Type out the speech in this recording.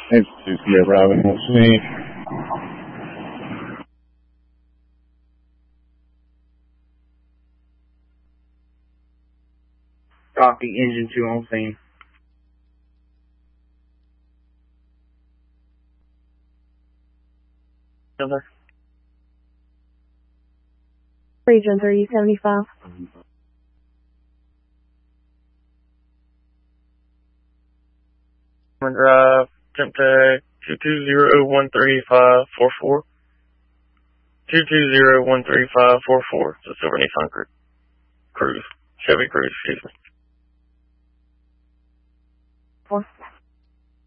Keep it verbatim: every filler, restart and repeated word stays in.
It's two Sierra Bravo, what's me? Copy, engine two on scene. Over. Region thirty seventy-five. Drive, temp tag, two two zero one three five four four. two two zero one three five four four. It's a Silver Nissan Cru- Cruise. Chevy Cruise, excuse me. Four.